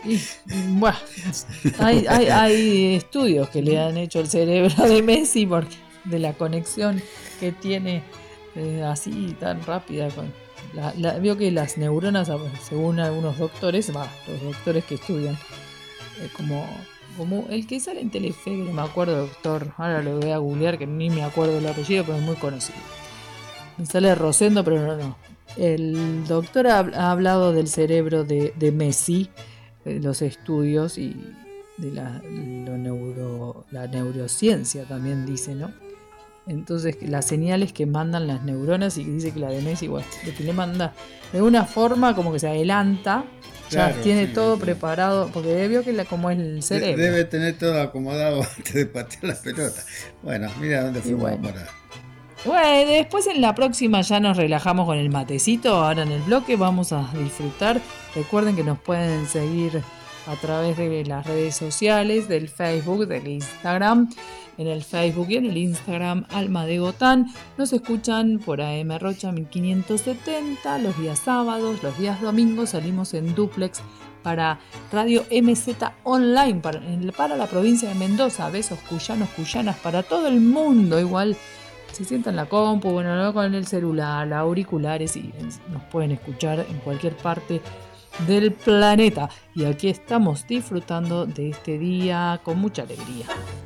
Bueno, hay estudios que le han hecho el cerebro de Messi porque de la conexión que tiene así tan rápida con veo que las neuronas, según algunos doctores, los doctores que estudian, como el que sale en Telefe, que no me acuerdo, doctor, ahora lo voy a googlear que ni me acuerdo el apellido, pero es muy conocido. Me sale Rosendo, pero no. El doctor ha hablado del cerebro de Messi, los estudios y de la neurociencia también dice, ¿no? Entonces las señales que mandan las neuronas, y dice que la de Messi, bueno, lo que le manda de una forma como que se adelanta, ya Claro, tiene sí, todo preparado, porque vio que como es el cerebro. debe tener todo acomodado antes de patear la pelota. Bueno, mira dónde Y fuimos a bueno. parar. Bueno, después en la próxima ya nos relajamos con el matecito. Ahora en el bloque vamos a disfrutar. Recuerden que nos pueden seguir a través de las redes sociales, del Facebook, del Instagram. En el Facebook y en el Instagram, Alma de Gotán. Nos escuchan por AM Rocha 1570 los días sábados, los días domingos. Salimos en duplex para Radio MZ Online para la provincia de Mendoza. Besos cuyanos, cuyanas para todo el mundo. Igual se sientan en la compu, bueno, no con el celular, auriculares y nos pueden escuchar en cualquier parte del planeta. Y aquí estamos disfrutando de este día con mucha alegría.